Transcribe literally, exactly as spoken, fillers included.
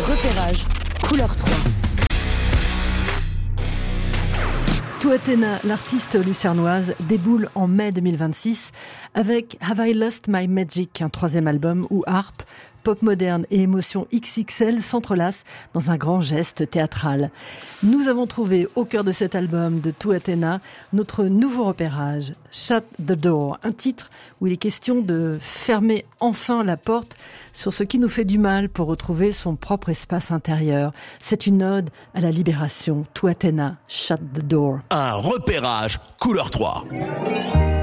repérage, couleur trois. Tout Athéna, l'artiste lucernoise, déboule en mai deux mille vingt-six avec Have I Lost My Magic, un troisième album où harpe, pop moderne et émotion X X L s'entrelacent dans un grand geste théâtral. Nous avons trouvé au cœur de cet album de Tout Athéna notre nouveau repérage, Shut the Door, un titre où il est question de fermer enfin la porte sur ce qui nous fait du mal pour retrouver son propre espace intérieur. C'est une ode à la libération. Tout Athéna, Shut the Door. Un repérage couleur trois.